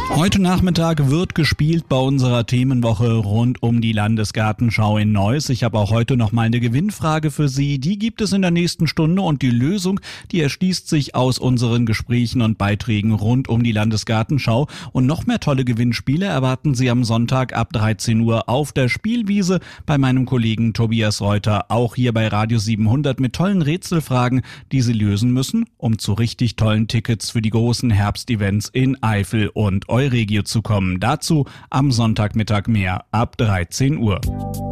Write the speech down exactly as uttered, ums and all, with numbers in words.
Heute Nachmittag wird gespielt bei unserer Themenwoche rund um die Landesgartenschau in Neuss. Ich habe auch heute noch mal eine Gewinnfrage für Sie. Die gibt es in der nächsten Stunde und die Lösung, die erschließt sich aus unseren Gesprächen und Beiträgen rund um die Landesgartenschau. Und noch mehr tolle Gewinnspiele erwarten Sie am Sonntag ab dreizehn Uhr auf der Spielwiese bei meinem Kollegen Tobias Reuter. Auch hier bei Radio siebenhundert mit tollen Rätselfragen, die Sie lösen müssen, um zu richtig tollen Tickets für die großen Herbstevents in Eifel und Euregio zu kommen. Dazu am Sonntagmittag mehr ab dreizehn Uhr.